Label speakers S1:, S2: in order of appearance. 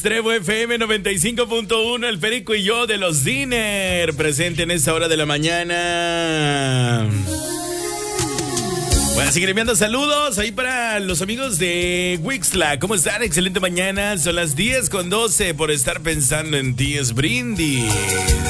S1: Trevo FM 95.1, el Perico y yo de los Dinner, presente en esta hora de la mañana. Voy a seguir enviando saludos ahí para los amigos de Wixla. ¿Cómo están? Excelente mañana. Son las 10:12 por estar pensando en ti es brindis.